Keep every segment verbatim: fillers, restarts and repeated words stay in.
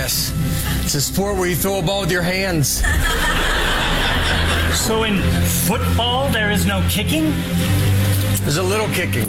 Yes. It's a sport where you throw a ball with your hands. So in football, there is no kicking? There's a little kicking.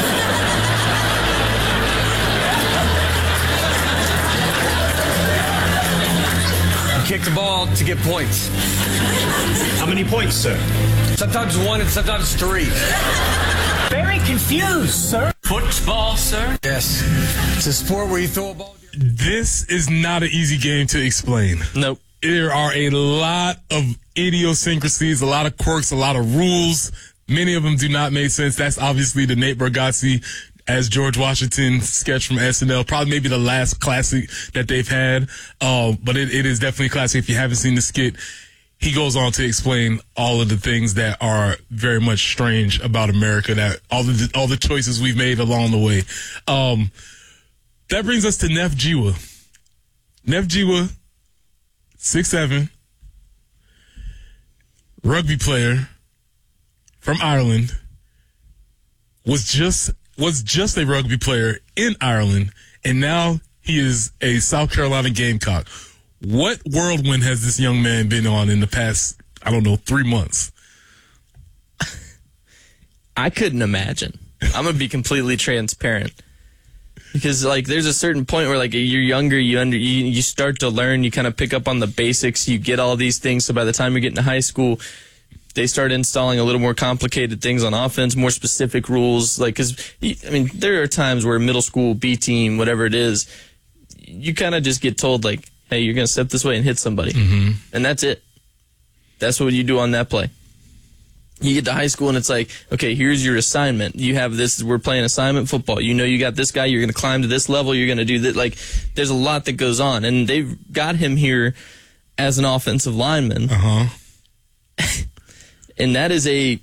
You kick the ball to get points. How many points, sir? Sometimes one and sometimes three. Very confused, sir. Football, sir? Yes. It's a sport where you throw a ball with your hands. This is not an easy game to explain. Nope. There are a lot of idiosyncrasies, a lot of quirks, a lot of rules. Many of them do not make sense. That's obviously the Nate Bargatze as George Washington sketch from S N L. Probably maybe the last classic that they've had. Uh, but it, it is definitely classic. If you haven't seen the skit, he goes on to explain all of the things that are very much strange about America, that all the all the choices we've made along the way. Um, that brings us to Neff Jiwa. Neff Jiwa, six seven, rugby player from Ireland, was just was just a rugby player in Ireland, and now he is a South Carolina Gamecock. What whirlwind has this young man been on in the past, I don't know, three months? I couldn't imagine. I'm going to be completely transparent. Because, like, there's a certain point where, like, you're younger, you under you, you start to learn, you kind of pick up on the basics, you get all these things, so by the time you get into high school, they start installing a little more complicated things on offense, more specific rules. Like, because, I mean, there are times where middle school, B team, whatever it is, you kind of just get told, like, hey, you're going to step this way and hit somebody. Mm-hmm. And that's it. That's what you do on that play. You get to high school and it's like, okay, here's your assignment. You have this, we're playing assignment football. You know you got this guy, you're going to climb to this level, you're going to do that. Like, there's a lot that goes on. And they've got him here as an offensive lineman. Uh-huh. And that is a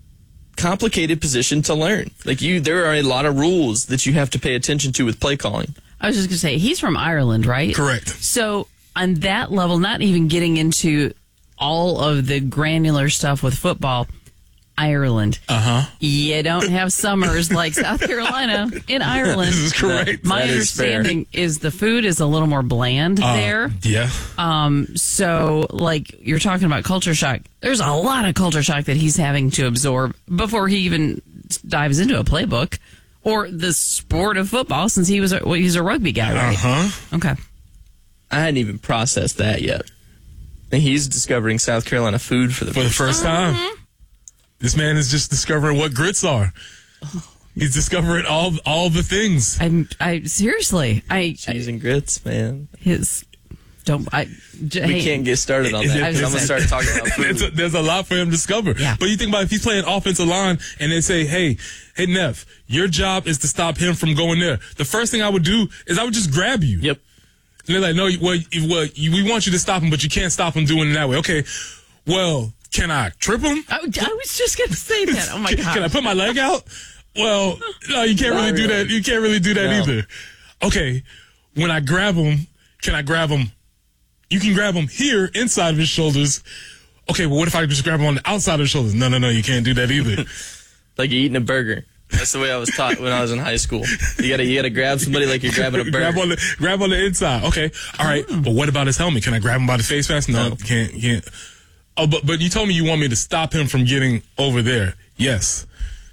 complicated position to learn. Like, you, there are a lot of rules that you have to pay attention to with play calling. I was just going to say, he's from Ireland, right? Correct. So on that level, not even getting into all of the granular stuff with football, Ireland. Uh-huh. You don't have summers like South Carolina in Ireland. This is correct. My That is understanding is the food is a little more bland Uh, there. Yeah. Um, so, like, you're talking about culture shock. There's a lot of culture shock that he's having to absorb before he even dives into a playbook or the sport of football, since he was a, well, he's a rugby guy, right? Uh-huh. Okay. I hadn't even processed that yet. And he's discovering South Carolina food for the For the first time. This man is just discovering what grits are. He's discovering all all the things. I'm, I seriously, I, cheese and grits, man. his don't I. J- We hey, can't get started on Is that. it- 'Cause I'm gonna start talking about It's a- food. there's a lot for him to discover. Yeah. But you think about if he's playing offensive line and they say, hey, hey, Neff, your job is to stop him from going there. The first thing I would do is I would just grab you. Yep. And they're like, no, well, you- well you, we want you to stop him, but you can't stop him doing it that way. Okay, well, can I trip him? I, I was just gonna say that. Oh my Can, god! can I put my leg out? Well, no, you can't Not really do really. that. You can't really do that No. either. Okay, when I grab him, can I grab him? You can grab him here inside of his shoulders. Okay, well, what if I just grab him on the outside of his shoulders? No, no, no, you can't do that either. Like you're eating a burger. That's the way I was taught when I was in high school. You gotta, you gotta grab somebody like you're grabbing a burger. grab on the grab on the inside. Okay, all right. But what about his helmet? Can I grab him by the face mask? No, No. you can't. You can't. Oh, but but you told me you want me to stop him from getting over there. Yes.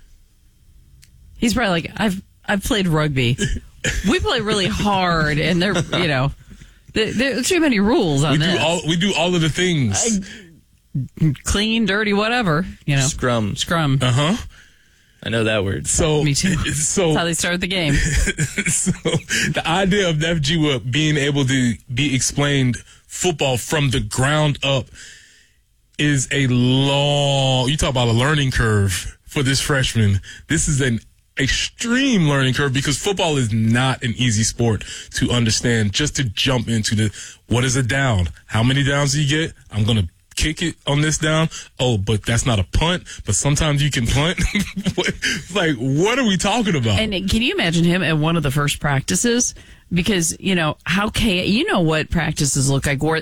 He's probably like, I've I've played rugby. We play really hard, and there, you know, there, there are too many rules on We this. do all we do all of the things. Clean, dirty, whatever. You know, Scrum. scrum. Uh huh. I know that word. So Me too. So That's how they start the game. so the idea of Neff Jiwa being able to be explained football from the ground up is a long, you talk about a learning curve for this freshman. This is an extreme learning curve because football is not an easy sport to understand. Just to jump into the, what is a down? How many downs do you get? I'm going to kick it on this down. Oh, but that's not a punt, but sometimes you can punt. Like, what are we talking about? And can you imagine him at one of the first practices? Because, you know, how cha- you know what practices look like, where